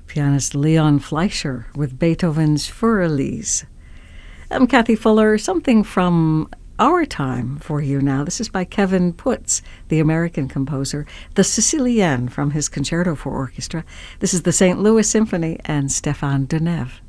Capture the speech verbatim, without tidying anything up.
pianist Leon Fleischer with Beethoven's Feuerlies. I'm Kathy Fuller. Something from our time for you now. This is by Kevin Putz, the American composer, the Sicilienne from his Concerto for Orchestra. This is the Saint Louis Symphony and Stéphane Deneuve.